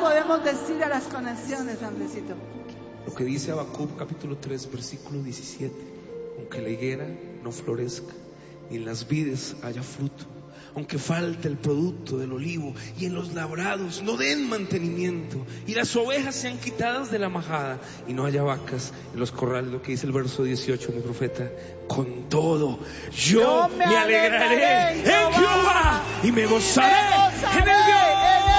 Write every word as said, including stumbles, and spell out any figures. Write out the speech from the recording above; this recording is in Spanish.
podemos decir a las naciones, Andresito? Lo que dice Habacuc capítulo tres versículo diecisiete: aunque la higuera no florezca, ni en las vides haya fruto, aunque falte el producto del olivo, y en los labrados no den mantenimiento, y las ovejas sean quitadas de la majada, y no haya vacas en los corrales, lo que dice el verso dieciocho, mi profeta, con todo yo, yo me alegraré en Jehová, y me gozaré, y me gozaré en el Dios